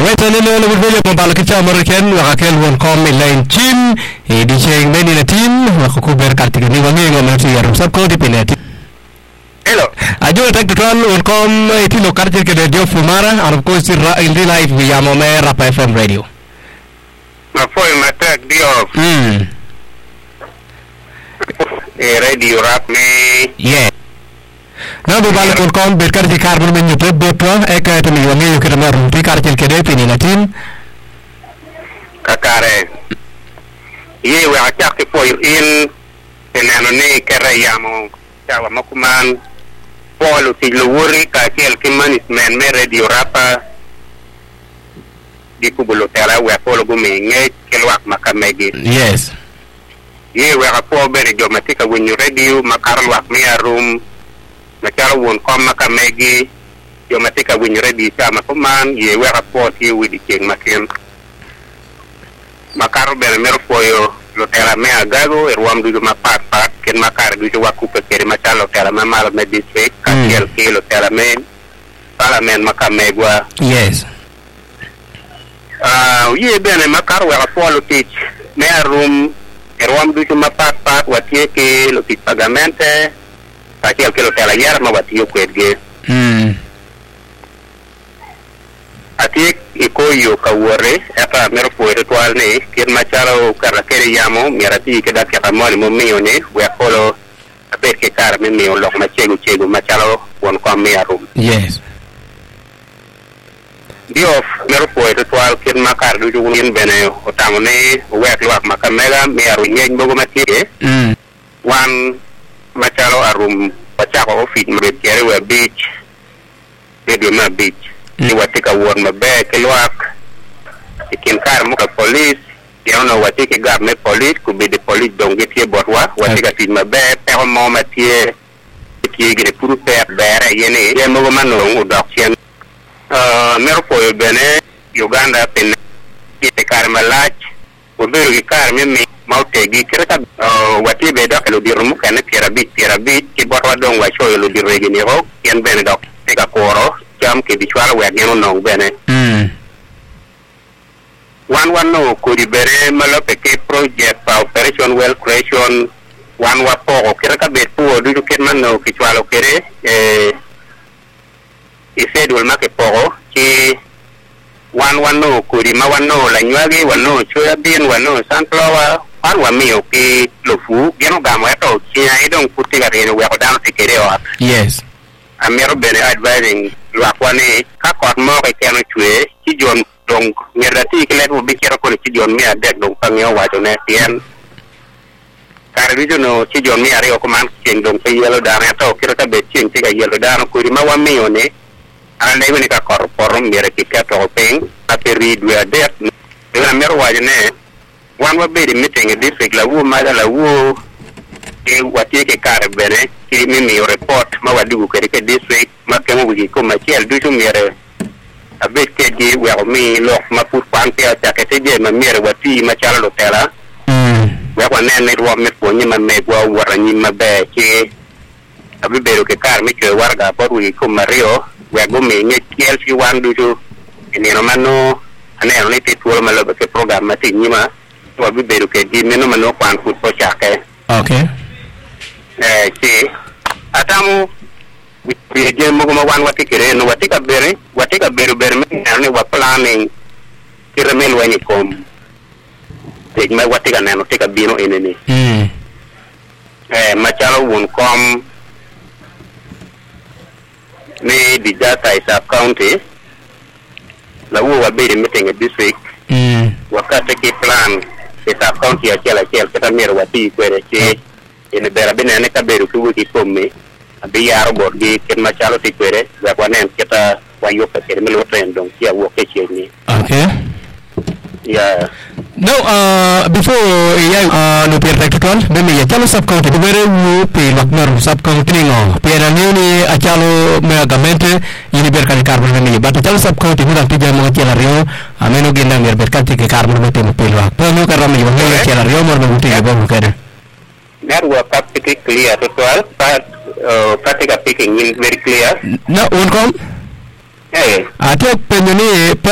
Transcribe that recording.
Wetanilo le bulbule pombalo kicha American wakakel won kom line chin e di cheng meni na tin wakakuber kartika ni wangi ngomati yarum sabko di pinati. Hello. Ajo tak tuan won kom itilo kartika ke radio Fumara and of course in real life we amo me Rapa FM radio. Ma foi matak dio. Radio Rap me. Yeah. Na bubal kon berkar di karbon men YouTube botwa eka to mi wangi ke na rum di kartil ke de pini na tin. Kakare. Ye we achak ke foi in tenano ne kerayamo tawa makuman polo ti luwuri ka kel kimanis men me Radio Rapa di kubulo tera we polo gumi nge kelwak makamegi. Yes. Ye we apo bere jo matika winyu radio makarwak me room Macaro won kom makamegi yo matika winyu radio sama kuman ye we apo ti widi king makin makaro bere mer foyo lo tera me agago erwam du mapat pat ken makar du waku pekere machalo tera mamal me district kakel kilo tera me parliament makamegwa. Yes. Ye bene makaro we apo lo teach me room erwam du mapat pat watie ke lo teach pagamente kakel kilo tera yar ma watio kwedge. Atik ikoyo kawore eta mero poere toalne ken machalo karakere yamo mirati ke dak kamoni mo mione we polo abet ke kar me mio lok machego machalo won ko merum. Yes. Diof mero poere toal ken makar du win bene otamone wek lwak makamega meru nyeng bogo matike. Wan machalo arum pachako ofit mabet kere we beach radio ma beach ni watika won mabe kelwak ikin kar mo ka police you know watika gab me police could be the police don't get here but watika tin mabe pero mo matie ki gre puru per bere yene ye mo mano udok chen mero po bene Uganda pen ki kar malach oberu ki kar me maute gi kreta wati be dok lo dirumu kan pirabit ki borwa dong wa shoyo lo diregi ni ho yen bene dok tega koro jam ke bichwala we geno no bene one no kuri bere malope ke project pa operation well creation one wa po kreta be po du ke manno bichwala kere isedul make po ki one no kuri ma one no la nywage one no choya bin one no sunflower wa mio ki lofu geno gamo eto chia idong puti ga reno we down tikere o. Yes. Amero bene advising lwakwane ka kot mo ke keno chwe ki jon dong ngerati ke leto bi kero ko ki jon mi adek dong pangyo wacho ne tien kar bijo no ki jon mi ari o man king dong pe yelo dana to kiro ka be king ti ga yelo dana ko ma wa mio ne ane woni ka kor porom mere ki keto peng aperi dwe adek ina mero wacho ne wan wa be meeting e district la wo ma la wo e watie ke kar bene ki mi report ma wadu ke district ma ke mo gi ko ma chel du to mere abet ke di we mi lo ma put pan pe ta ke te je ma mere wati ma chala lo tera we kwa ne ro me ko ni ma me gwa wara ni ma be ke abi be ke kar mi ke warga por wi ko mario we go me ni chel fi wan du to ni no mano ane no ni te tuo ma lo ke program ma ti ni ma wabi beru ke di meno mano kwan fut po chake. Okay. Ki atamu we je mo ma wan watikere no watika beru me ne wa planning ki remel wani kom. Te ma watika nano tika bino enene. Machalo won kom ne di data is up county. La wo wabi meeting a district. Wakati ki plan kita county ya chela kita mero wati kwere che ene bera bene ne ka beru ku ki komme abi yaro bor gi ken ma chalo ti kwere ya kwanen kita wa yo ka ken melo trend dong ya wo ke che ni. Okay. Yeah. No, before no perfectol, bemi ya chalo sub county bere wu pe lakmer sub county ngo. Pera ni achalo megamente ini berkali karbon bemi but chalo sub county muda tija mo chela rio ameno genda mer berkati ke karbon bete mo pelwa. Pano karama yo ngela chela rio mo mo tija bo kere. That was practically clear total but practical speaking is very clear. No, unkom. Hey. Ate penyoni